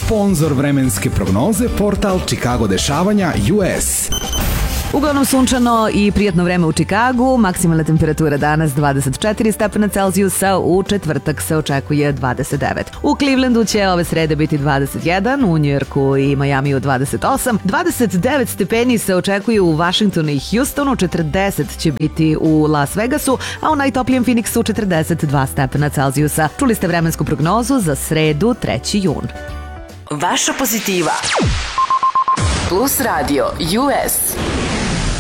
Sponzor vremenske prognoze, portal Chicago dešavanja US. Uglavnom sunčano i prijatno vreme u Čikagu, maksimalna temperatura danas 24 stepena Celzijusa, u četvrtak se očekuje 29. U Clevelandu će ove srede biti 21, u Njujorku i Majamiju 28, 29 stepeni se očekuju u Washingtonu i Houstonu, 40 će biti u Las Vegasu, a u najtoplijem Phoenixu 42 stepena Celzijusa. Čuli ste vremensku prognozu za sredu 3. jun. Vaša pozitiva Plus Radio US.